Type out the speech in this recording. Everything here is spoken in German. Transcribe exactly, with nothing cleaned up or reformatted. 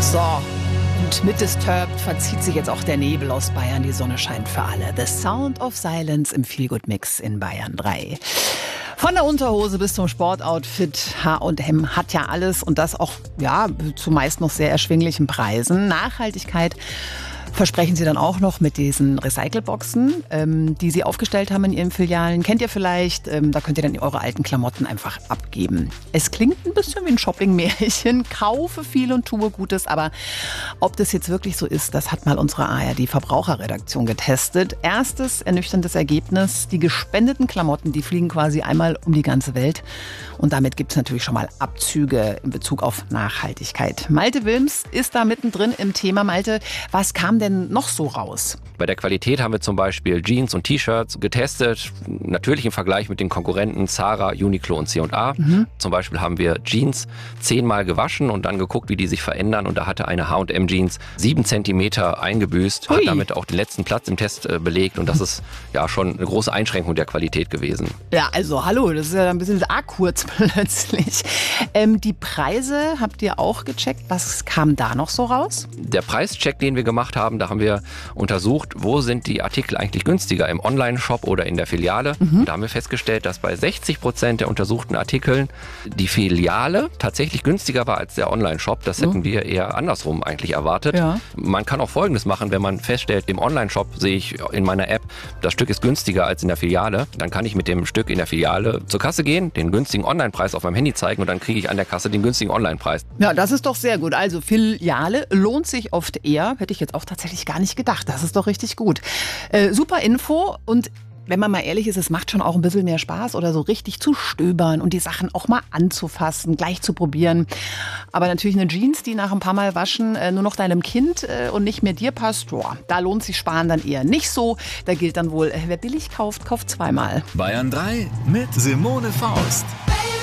So, und mit Disturbed verzieht sich jetzt auch der Nebel aus Bayern. Die Sonne scheint für alle. The Sound of Silence im Feelgood-Mix in Bayern drei. Von der Unterhose bis zum Sportoutfit, H und M hat ja alles und das auch ja zumeist noch sehr erschwinglichen Preisen. Nachhaltigkeit versprechen Sie dann auch noch mit diesen Recycle-Boxen, ähm, die Sie aufgestellt haben in Ihren Filialen. Kennt ihr vielleicht, ähm, da könnt ihr dann eure alten Klamotten einfach abgeben. Es klingt ein bisschen wie ein Shopping-Märchen. Kaufe viel und tue Gutes, aber ob das jetzt wirklich so ist, das hat mal unsere A R D-Verbraucherredaktion getestet. Erstes ernüchterndes Ergebnis, die gespendeten Klamotten, die fliegen quasi einmal um die ganze Welt. Und damit gibt es natürlich schon mal Abzüge in Bezug auf Nachhaltigkeit. Malte Wilms ist da mittendrin im Thema. Malte, was kam denn noch so raus? Bei der Qualität haben wir zum Beispiel Jeans und T-Shirts getestet, natürlich im Vergleich mit den Konkurrenten Zara, Uniqlo und C und A. Mhm. Zum Beispiel haben wir Jeans zehnmal gewaschen und dann geguckt, wie die sich verändern. Und da hatte eine H und M Jeans sieben Zentimeter eingebüßt, Hui. Hat damit auch den letzten Platz im Test äh, belegt. Und das ist ja schon eine große Einschränkung der Qualität gewesen. Ja, also hallo, das ist ja ein bisschen arg kurz plötzlich. Ähm, die Preise habt ihr auch gecheckt. Was kam da noch so raus? Der Preischeck, den wir gemacht haben, da haben wir untersucht, wo sind die Artikel eigentlich günstiger, im Online-Shop oder in der Filiale. Mhm. Und da haben wir festgestellt, dass bei sechzig Prozent der untersuchten Artikeln die Filiale tatsächlich günstiger war als der Online-Shop. Das hätten mhm. wir eher andersrum eigentlich erwartet. Ja. Man kann auch Folgendes machen, wenn man feststellt, im Online-Shop sehe ich in meiner App, das Stück ist günstiger als in der Filiale. Dann kann ich mit dem Stück in der Filiale zur Kasse gehen, den günstigen Online-Preis auf meinem Handy zeigen und dann kriege ich an der Kasse den günstigen Online-Preis. Ja, das ist doch sehr gut. Also Filiale lohnt sich oft eher, hätte ich jetzt auch tatsächlich gar nicht gedacht. Das ist doch richtig gut. Äh, super Info und wenn man mal ehrlich ist, es macht schon auch ein bisschen mehr Spaß oder so richtig zu stöbern und die Sachen auch mal anzufassen, gleich zu probieren. Aber natürlich eine Jeans, die nach ein paar Mal waschen äh, nur noch deinem Kind äh, und nicht mehr dir passt, boah, da lohnt sich Sparen dann eher nicht so. Da gilt dann wohl, äh, wer billig kauft, kauft zweimal. Bayern drei mit Simone Faust.